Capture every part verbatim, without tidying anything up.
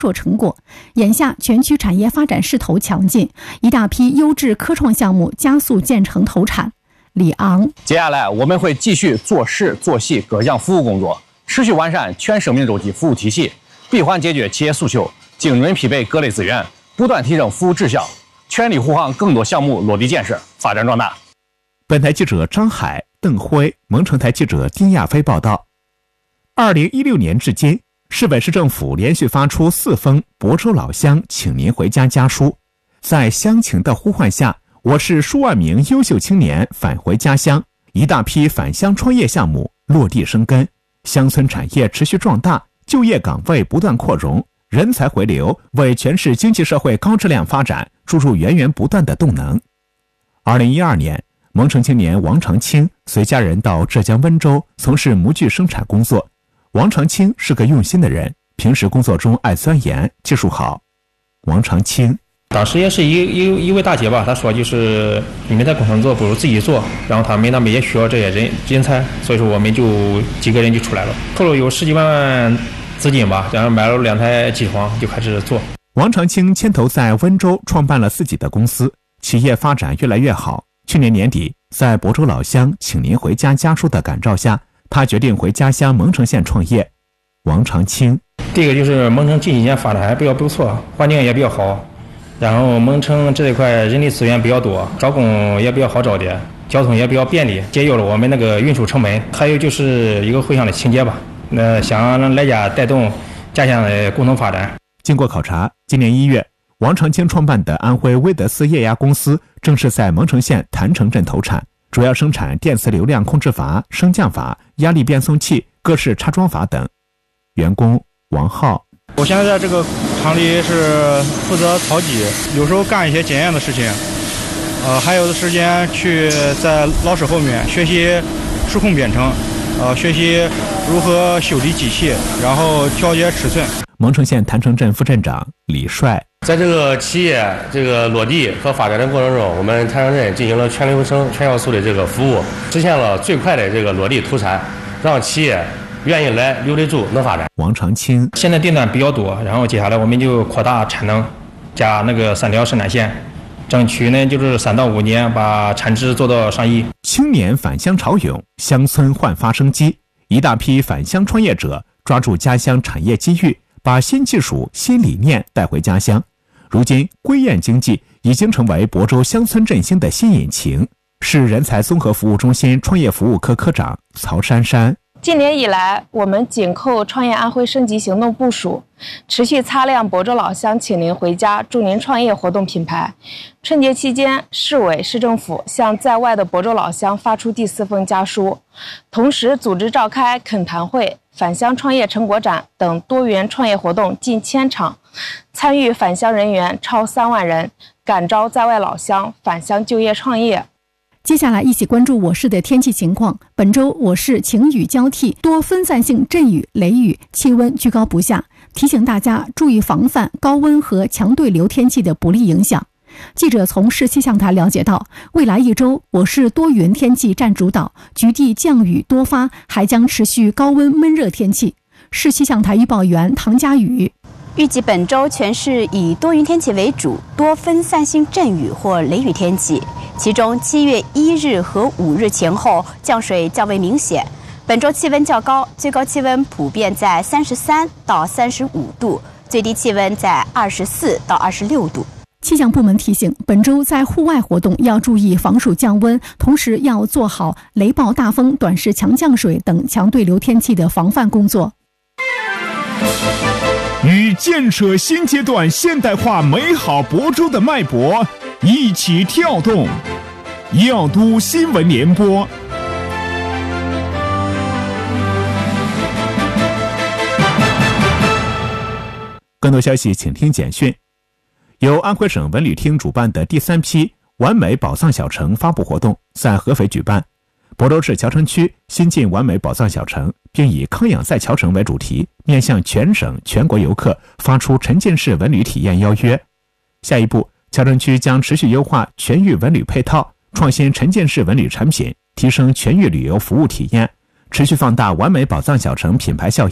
作成果。眼下全区产业发展势头强劲，一大批优质科创项目加速建成投产。李昂， 接下来我们会继续做事做细各项服务工作，持续完善全生命周期服务体系，闭环解决企业诉求，精准匹配各类资源，不断提升服务质效，全力护航更多项目落地建设，发展壮大。 本台记者张海、邓辉，蒙城台记者丁亚飞报道。二零一六年至今，市委市政府连续发出四封亳州老乡请您回家家书，在乡情的呼唤下，我市数万名优秀青年返回家乡，一大批返乡创业项目落地生根，乡村产业持续壮大，就业岗位不断扩容，人才回流，为全市经济社会高质量发展注入源源不断的动能。二零一二年，蒙城青年王长青随家人到浙江温州从事模具生产工作。王长青是个用心的人，平时工作中爱钻研，技术好。王长青当时也是一一一位大姐吧，她说就是你们在工厂做不如自己做，然后他们那边也需要这些人人才，所以说我们就几个人就出来了，投入有十几万资金吧，然后买了两台机床就开始做。 王长青牵头在温州创办了自己的公司，企业发展越来越好。去年年底，在亳州老乡请您回家家书的感召下，他决定回家乡蒙城县创业。王长青， 第一个就是蒙城近几年发展还比较不错，环境也比较好，然后蒙城这一块人力资源比较多，招工也比较好招点，交通也比较便利，节约了我们那个运输成本。还有就是一个回乡的情节吧，那想让来家带动家乡的共同发展。 经过考察，今年一月，王长青创办的安徽威德斯液压公司正式在蒙城县谭城镇投产，主要生产电磁流量控制阀、升降阀、压力变送器、各式插装阀等。员工王浩， 我现在在这个厂里是负责操机，有时候干一些检验的事情，呃，还有的时间去在老师后面学习数控编程，呃，学习如何修理机器，然后调节尺寸。 蒙城县谭城镇副镇长李帅， 在这个企业这个落地和发展的过程中，我们谭城镇进行了全流程、全要素的这个服务，实现了最快的这个落地投产，让企业愿意来、留得住、能发展。 王长青， 现在订单比较多，然后接下来我们就扩大产能，加那个三条生产线，争取呢就是三到五年把产值做到上亿。 青年返乡潮涌，乡村焕发生机，一大批返乡创业者抓住家乡产业机遇，把新技术、新理念带回家乡。如今，归雁经济已经成为亳州乡村振兴的新引擎。市人才综合服务中心创业服务科科长曹珊珊， 今年以来，我们紧扣创业安徽升级行动部署，持续擦亮亳州老乡请您回家助您创业活动品牌。春节期间，市委市政府向在外的亳州老乡发出第四封家书，同时组织召开恳谈会、返乡创业成果展等多元创业活动近千场，参与返乡人员超三万人，感召在外老乡返乡就业创业。 接下来一起关注我市的天气情况。本周我市晴雨交替，多分散性阵雨、雷雨，气温居高不下，提醒大家注意防范高温和强对流天气的不利影响。记者从市气象台了解到，未来一周我市多云天气占主导，局地降雨多发，还将持续高温闷热天气。市气象台预报员唐佳宇， 预计本周全市以多云天气为主，多分散性阵雨或雷雨天气。其中七月一日和五日前后降水较为明显。本周气温较高，最高气温普遍在三十三到三十五度，最低气温在二十四到二十六度。 气象部门提醒，本周在户外活动要注意防暑降温，同时要做好雷暴大风、短时强降水等强对流天气的防范工作。 与建设新阶段现代化美好亳州的脉搏一起跳动，耀都新闻联播。 更多消息请听简讯。由安徽省文旅厅主办的第三批完美宝藏小城发布活动在合肥举办。亳州市谯城区新进完美宝藏小城，并以康养在谯城为主题，面向全省全国游客发出沉浸式文旅体验邀约。下一步，谯城区将持续优化全域文旅配套，创新沉浸式文旅产品，提升全域旅游服务体验，持续放大完美宝藏小城品牌效应，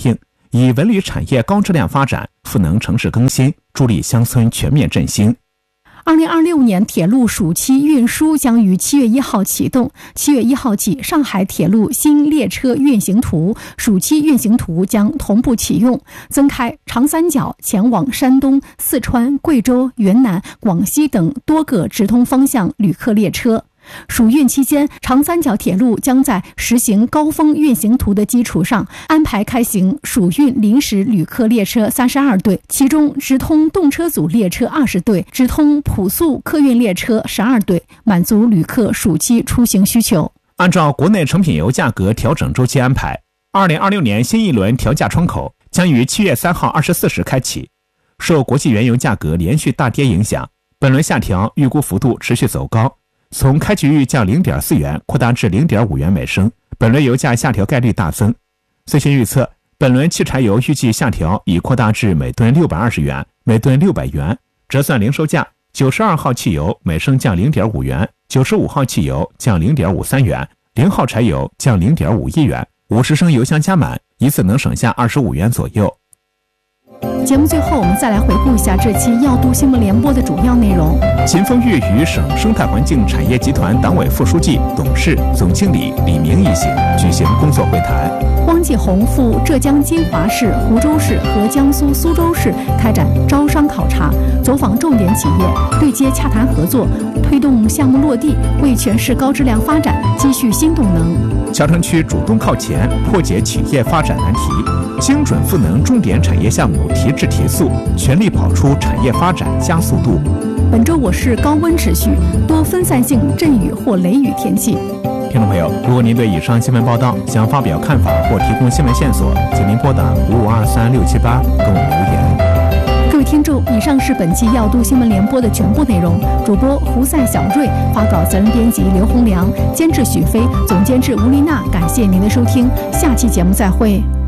以文旅产业高质量发展，赋能城市更新，助力乡村全面振兴。 二零二六年铁路暑期运输将于七月一号启动。七月一号起，上海铁路新列车运行图、暑期运行图将同步启用，增开长三角前往山东、四川、贵州、云南、广西等多个直通方向旅客列车。暑运期间，长三角铁路将在实行高峰运行图的基础上，安排开行暑运临时旅客列车三十二对，其中直通动车组列车二十对，直通普速客运列车十二对，满足旅客暑期出行需求。 按照国内成品油价格调整周期安排，二零二六年新一轮调价窗口将于七月三号二十四时开启。受国际原油价格连续大跌影响，本轮下调预估幅度持续走高。从开局预降 零点四元扩大至 零点五元每升，本轮油价下调概率大增。最新预测，本轮汽柴油预计下调已扩大至每吨六百二十元、每吨六百元，折算零售价，九十二号汽油每升降 零点五元，九十五号汽油降 零点五三元，零号柴油降 零点五一元，五十升油箱加满一次能省下二十五元左右。 节目最后，我们再来回顾一下这期要读新闻联播的主要内容。 秦风裕与省生态环境产业集团党委副书记、董事、总经理李明一行举行工作会谈。 汪继红赴浙江金华市、湖州市和江苏苏州市开展招商考察，走访重点企业，对接洽谈合作，推动项目落地，为全市高质量发展积蓄新动能。 桥城区主动靠前，破解企业发展难题，精准赋能重点产业项目提质提速，全力跑出产业发展加速度。 本周我市高温持续，多分散性阵雨或雷雨天气。 听众朋友，如果您对以上新闻报道想发表看法或提供新闻线索，请您拨打五五二三六七八跟我们留言。 各位听众，以上是本期要读新闻联播的全部内容。主播胡赛、小瑞，发稿责任编辑刘洪良，监制许飞，总监制吴丽娜。感谢您的收听，下期节目再会。